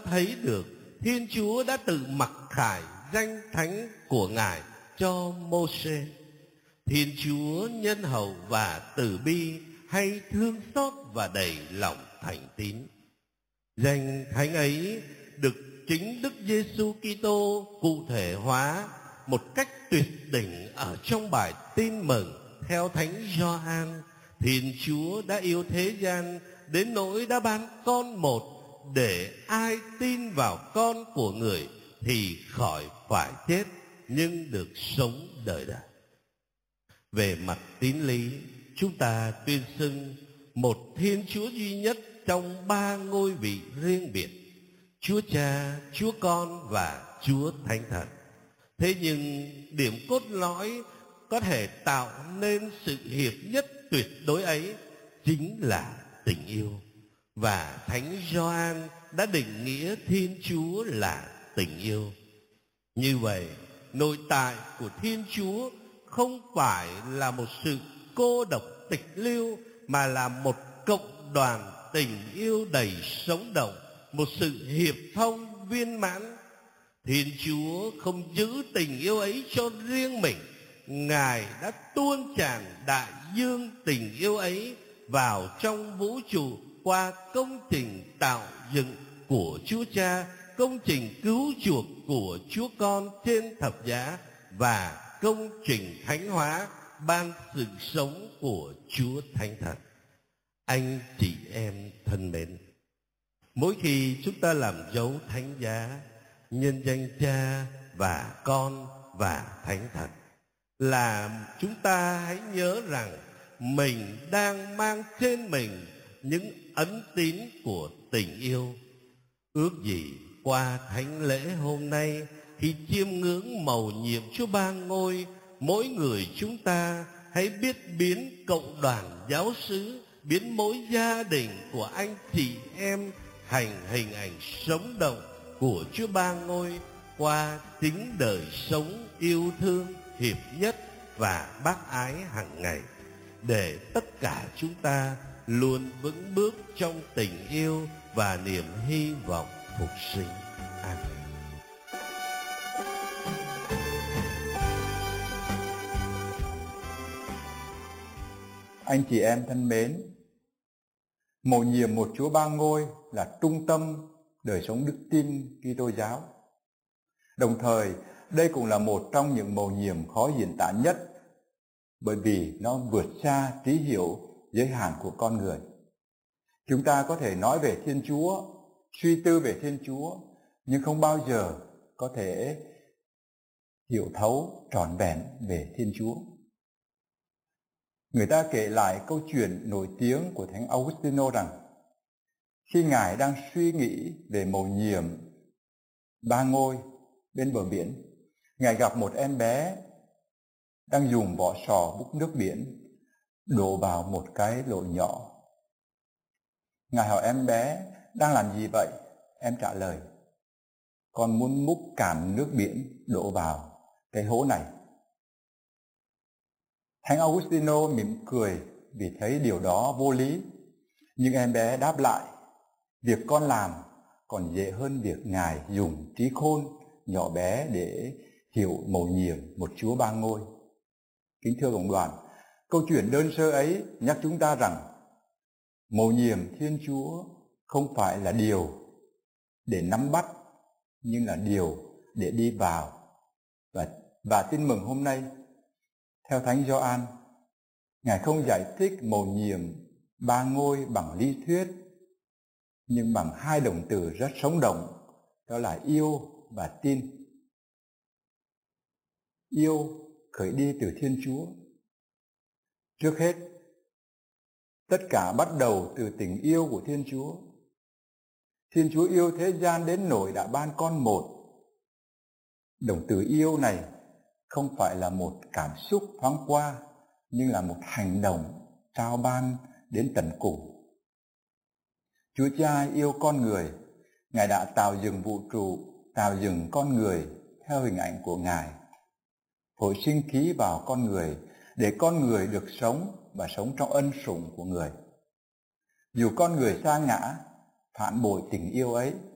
thấy được Thiên Chúa đã tự mặc khải danh thánh của Ngài cho Mô-sê. Thiên Chúa nhân hậu và từ bi, hay thương xót và đầy lòng thành tín. Danh thánh ấy được chính Đức Giêsu Kitô cụ thể hóa một cách tuyệt đỉnh ở trong bài Tin Mừng theo Thánh Gioan. Thiên Chúa đã yêu thế gian đến nỗi đã ban con một, để ai tin vào con của người thì khỏi phải chết, nhưng được sống đời đời. Về mặt tín lý, chúng ta tuyên xưng một Thiên Chúa duy nhất trong ba ngôi vị riêng biệt: Chúa Cha, Chúa Con và Chúa Thánh Thần. Thế nhưng điểm cốt lõi có thể tạo nên sự hiệp nhất tuyệt đối ấy chính là tình yêu. Và Thánh Gioan đã định nghĩa Thiên Chúa là tình yêu. Như vậy, nội tại của Thiên Chúa không phải là một sự cô độc tịch liêu, mà là một cộng đoàn tình yêu đầy sống động, một sự hiệp thông viên mãn. Thiên Chúa không giữ tình yêu ấy cho riêng mình. Ngài đã tuôn tràn đại dương tình yêu ấy vào trong vũ trụ qua công trình tạo dựng của Chúa Cha, công trình cứu chuộc của Chúa Con trên thập giá và công trình thánh hóa ban sự sống của Chúa Thánh Thần. Anh chị em thân mến, mỗi khi chúng ta làm dấu thánh giá nhân danh Cha và Con và Thánh Thần, là chúng ta hãy nhớ rằng mình đang mang trên mình những ấn tín của tình yêu. Ước gì qua thánh lễ hôm nay, khi chiêm ngưỡng mầu nhiệm Chúa Ba Ngôi, mỗi người chúng ta hãy biết biến cộng đoàn giáo xứ, biến mỗi gia đình của anh chị em thành hình ảnh sống động của Chúa Ba Ngôi qua chính đời sống yêu thương, hiệp nhất và bác ái hàng ngày, để tất cả chúng ta luôn vững bước trong tình yêu và niềm hy vọng phục sinh. Amen. Anh chị em thân mến, mầu nhiệm một Chúa Ba Ngôi là trung tâm đời sống đức tin Kitô giáo. Đồng thời, đây cũng là một trong những mầu nhiệm khó diễn tả nhất, bởi vì nó vượt xa trí hiểu giới hạn của con người. Chúng ta có thể nói về Thiên Chúa, suy tư về Thiên Chúa, nhưng không bao giờ có thể hiểu thấu trọn vẹn về Thiên Chúa. Người ta kể lại câu chuyện nổi tiếng của Thánh Augustino rằng, khi Ngài đang suy nghĩ về mầu nhiệm Ba Ngôi bên bờ biển, Ngài gặp một em bé đang dùng vỏ sò múc nước biển đổ vào một cái lỗ nhỏ. Ngài hỏi em bé đang làm gì vậy? Em trả lời, con muốn múc cạn nước biển đổ vào cái hố này. Thánh Augustino mỉm cười vì thấy điều đó vô lý, nhưng em bé đáp lại, việc con làm còn dễ hơn việc Ngài dùng trí khôn nhỏ bé để hiểu mầu nhiệm một Chúa Ba Ngôi. Kính thưa cộng đoàn, câu chuyện đơn sơ ấy nhắc chúng ta rằng mầu nhiệm Thiên Chúa không phải là điều để nắm bắt, nhưng là điều để đi vào. Và tin mừng hôm nay, theo Thánh Gioan, Ngài không giải thích mầu nhiệm Ba Ngôi bằng lý thuyết, nhưng bằng hai động từ rất sống động, đó là yêu và tin. Yêu khởi đi từ Thiên Chúa. Trước hết, tất cả bắt đầu từ tình yêu của Thiên Chúa. Thiên Chúa yêu thế gian đến nỗi đã ban con một. Động từ yêu này không phải là một cảm xúc thoáng qua, nhưng là một hành động trao ban đến tận cùng. Chúa Cha yêu con người, Ngài đã tạo dựng vũ trụ, tạo dựng con người theo hình ảnh của Ngài, phối sinh khí vào con người để con người được sống và sống trong ân sủng của người. Dù con người sa ngã, phản bội tình yêu ấy,